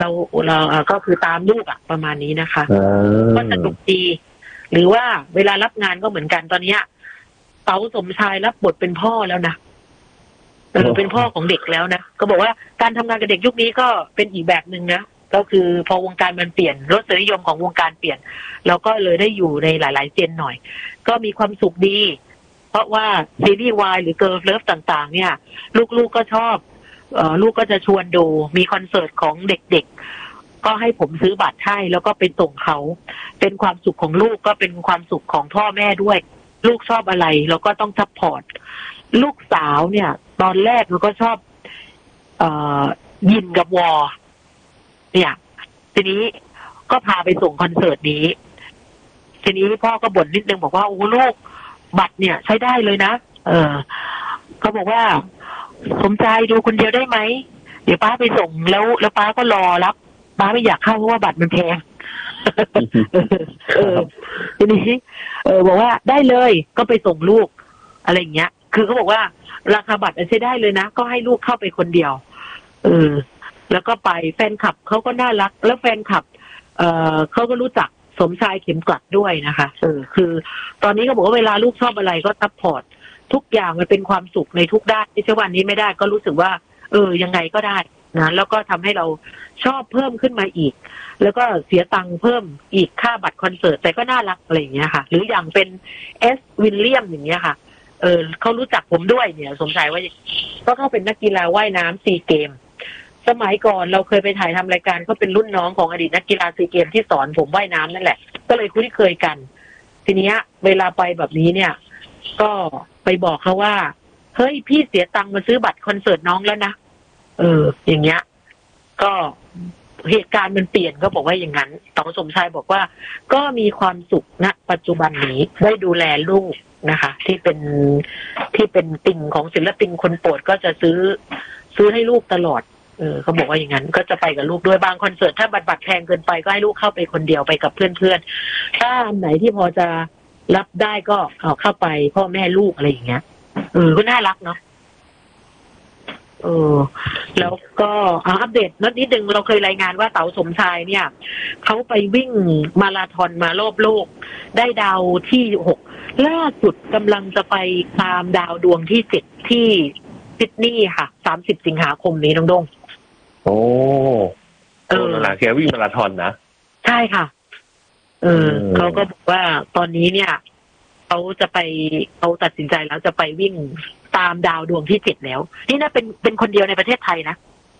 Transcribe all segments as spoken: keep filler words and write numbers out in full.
เราเราก็คือตามลูกอะประมาณนี้นะคะก็สนุกดีหรือว่าเวลารับงานก็เหมือนกันตอนนี้เต๋าสมชายรับบทเป็นพ่อแล้วนะเออเป็นพ่อของเด็กแล้วนะก็บอกว่าการทำงานกับเด็กยุคนี้ก็เป็นอีกแบบหนึ่งนะก็คือพอวงการมันเปลี่ยนรสนิยมของวงการเปลี่ยนเราก็เลยได้อยู่ในหลายๆเจนหน่อยก็มีความสุขดีเพราะว่าซีรีส์วายหรือเกิร์ลเลิฟต่างๆเนี่ยลูกๆก็ชอบเอ่อลูกก็จะชวนดูมีคอนเสิร์ตของเด็กๆก็ให้ผมซื้อบัตรให้แล้วก็ไปส่งเขาเป็นความสุขของลูกก็เป็นความสุขของพ่อแม่ด้วยลูกชอบอะไรเราก็ต้องซัพพอร์ตลูกสาวเนี่ยตอนแรกเราก็ชอบเอ่อยินกับวอเนี่ยทีนี้ก็พาไปส่งคอนเสิร์ตนี้ทีนี้พ่อก็บ่นนิดนึงบอกว่าโอ้ลูกบัตรเนี่ยใช้ได้เลยนะเออเขาบอกว่าสมใจดูคนเดียวได้ไหมเดี๋ยวป้าไปส่งแล้วแล้วป้าก็รอรับป้าไม่อยากเข้าเพราะว่าบัตรมันแพง เออทีนี้เออบอกว่าได้เลยก็ไปส่งลูกอะไรอย่างเงี้ยคือเขาบอกว่าราคาบัตรใช้ได้เลยนะก็ให้ลูกเข้าไปคนเดียวเออแล้วก็ไปแฟนคลับเขาก็น่ารักแล้วแฟนคลับเออเขาก็รู้จักสมชายเข็มกลัดด้วยนะคะเออคือตอนนี้ก็บอกว่าเวลาลูกชอบอะไรก็ซัพพอร์ตทุกอย่างมันเป็นความสุขในทุกด้านที่วันนี้ไม่ได้ก็รู้สึกว่าเออยังไงก็ได้นะแล้วก็ทำให้เราชอบเพิ่มขึ้นมาอีกแล้วก็เสียตังค์เพิ่มอีกค่าบัตรคอนเสิร์ตแต่ก็น่ารักอะไรอย่างเงี้ยค่ะหรืออย่างเป็นเอสวิลเลียมอย่างเงี้ยค่ะเออเขารู้จักผมด้วยเนี่ยสมชายว่าก็เขาเป็นนักกีฬาว่ายน้ำซีเกมสมัยก่อนเราเคยไปถ่ายทำรายการเขาเป็นรุ่นน้องของอดีตนักกีฬาซีเกมที่สอนผมว่ายน้ำนั่นแหละก็เลยคุ้นเคยกันทีนี้เวลาไปแบบนี้เนี่ยก็ไปบอกเขาว่าเฮ้ยพี่เสียตังค์มาซื้อบัตรคอนเสิร์ตน้องแล้วนะเอออย่างเงี้ยก็เหตุการณ์มันเปลี่ยนก็บอกว่าอย่างนั้นเต๋าสมชายบอกว่าก็มีความสุขณปัจจุบันนี้ได้ดูแลลูกนะคะที่เป็นที่เป็นติ่งของศิลปินคนโปรดก็จะซื้อซื้อให้ลูกตลอดเออเขาบอกว่าอย่างนั้นก็จะไปกับลูกด้วยบางคอนเสิร์ตถ้าบัตรบัตรแพงเกินไปก็ให้ลูกเข้าไปคนเดียวไปกับเพื่อนๆถ้าอันไหนที่พอจะรับได้ก็เอาเข้าไปพ่อแม่ลูกอะไรอย่างเงี้ยเออก็น่ารักเนาะเออแล้วก็อัปเดตนิดนึงเราเคยรายงานว่าเต๋าสมชายเนี่ยเขาไปวิ่งมาราธอนมารอบโลกได้ดาวที่หกล่าสุดกำลังจะไปตามดาวดวงที่เจ็ดที่ซิดนีย์ค่ะสามสิบสิงหาคมนี้น้องดงโอ้เออนาแกวิ่งมาราธอนนะใช่ค่ะเออเขาก็บอกว่าตอนนี้เนี่ยเขาจะไปเขาตัดสินใจแล้วจะไปวิ่งตามดาวดวงที่เจ็ดแล้วนี่นะเป็นเป็นคนเดียวในประเทศไทยนะ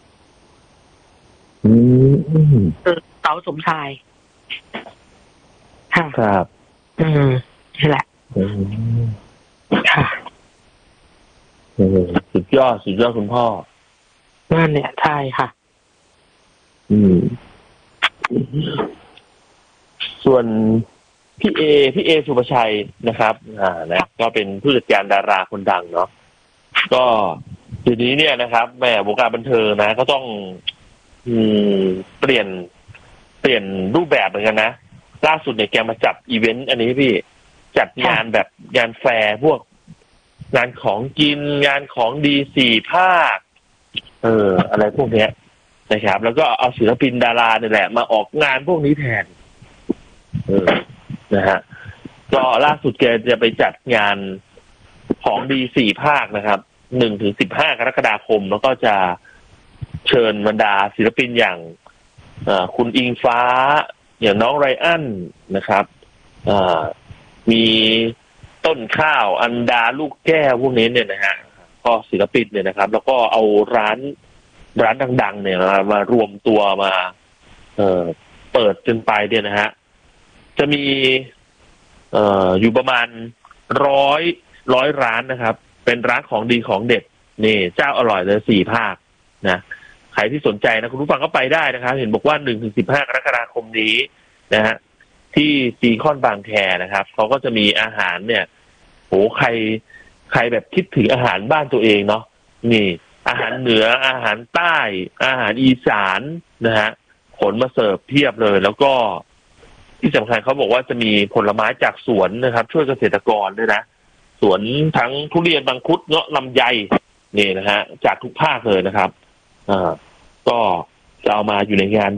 อืมเออเต๋าสมชายค่ะครับอืมนี่แหละอืมค่ะสุดยอดสุดยอดคุณพ่อนั่นเนี่ยใช่ค่ะอืมส่วนพี่เอพี่เอสุภชัยนะครับอ่านะก็เป็นผู้จัดการดาราคนดังเนาะก็ทีนี้เนี่ยนะครับแม่วงการบันเทิงนะก็ต้องอืมเปลี่ยนเปลี่ยนรูปแบบเหมือนกันนะล่าสุดเนี่ยแกมาจัดอีเวนต์อันนี้พี่จัดงานแบบงานแฟร์พวกงานของกินงานของดีสี่ภาคเอออะไรพวกเนี้ยนะครับแล้วก็เอาศิลปินดาราเนี่ยแหละมาออกงานพวกนี้แทนเออนะฮะก็ล่าสุดแกจะไปจัดงานของดีสี่ภาคนะครับหนึ่งถึงสิบห้ากรกฎาคมแล้วก็จะเชิญบรรดาศิลปินอย่างคุณอิงฟ้าอย่างน้องไรอันนะครับมีต้นข้าวอันดาลูกแก้วพวกนี้เนี่ยนะฮะก็ศิลปินเนี่ยนะครับแล้วก็เอาร้านร้านดังๆเนี่ยมามารวมตัวมาเอ่อเปิดจนไปเนี่ยนะฮะจะมีเอ่ออยู่ประมาณร้อยร้อยร้านนะครับเป็นร้านของดีของเด็ดนี่เจ้าอร่อยเลยสี่ภาคนะใครที่สนใจนะคุณผู้ฟังก็ไปได้นะครับเห็นบอกว่าหนึ่งถึงสิบห้ากรกฎาคมนี้นะฮะที่ซีคอนบางแคนะครับเขาก็จะมีอาหารเนี่ยโหใครใครแบบคิดถึงอาหารบ้านตัวเองเนาะนี่อาหารเหนืออาหารใต้อาหารอีสานนะฮะขนมาเสิร์ฟเพียบเลยแล้วก็ที่สำคัญเขาบอกว่าจะมีผลไม้จากสวนนะครับช่วยเกษตรกรด้วยนะสวนทั้งทุเรียนมังคุดเงาะลำไยนี่นะฮะจากทุกภาคเลยนะครับอ่าก็จะเอามาอยู่ในงาน